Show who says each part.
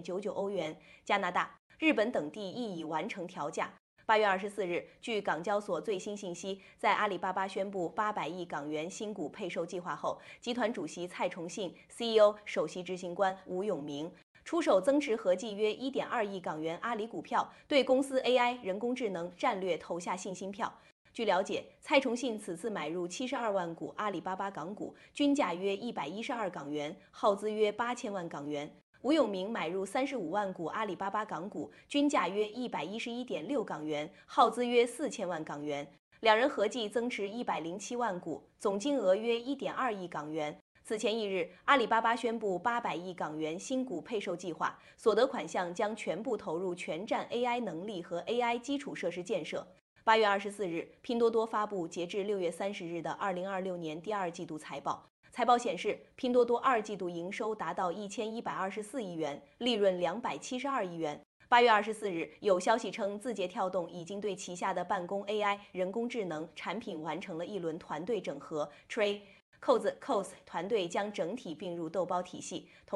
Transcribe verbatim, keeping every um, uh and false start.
Speaker 1: 九九欧元，加拿大、日本等地亦已完成调价。八月二十四日，据港交所最新信息，在阿里巴巴宣布八百亿港元新股配售计划后，集团主席蔡崇信、C E O 首席执行官吴永明出手增持合计约一点二亿港元阿里股票，对公司 A I 人工智能战略投下信心票。据了解，蔡崇信此次买入七十二万股阿里巴巴港股，均价约一百一十二港元，耗资约八千万港元。吴永明买入三十五万股阿里巴巴港股，均价约一百一十一点六港元，耗资约四千万港元。两人合计增持一百零七万股，总金额约一点二亿港元。此前一日，阿里巴巴宣布八百亿港元新股配售计划，所得款项将全部投入全站 A I 能力和 A I 基础设施建设。八月二十四日，拼多多发布截至六月三十日的二零二六年第二季度财报。财报显示，拼多多二季度营收达到一千一百二十四亿元，利润两百七十二亿元。八月二十四日，有消息称，字节跳动已经对旗下的办公 A I 人工智能产品完成了一轮团队整合 ，Trade Codes Cos 团队将整体并入豆包体系。同